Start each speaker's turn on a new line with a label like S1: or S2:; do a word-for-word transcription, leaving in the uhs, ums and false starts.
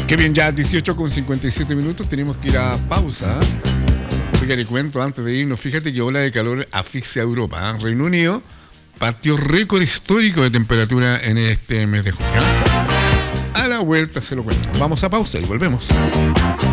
S1: Qué bien, ya dieciocho con cincuenta y siete minutos, tenemos que ir a pausa. Oiga, le cuento antes de irnos, fíjate que ola de calor asfixia a Europa. ¿eh? Reino Unido partió récord histórico de temperatura en este mes de junio. A la vuelta se lo cuento. Vamos a pausa y volvemos.